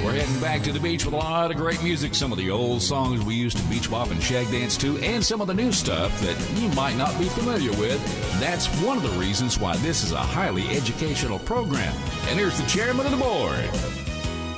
We're heading back to the beach with a lot of great music, some of the old songs we used to beach bop and shag dance to, and some of the new stuff that you might not be familiar with. That's one of the reasons why this is a highly educational program. And here's the chairman of the board,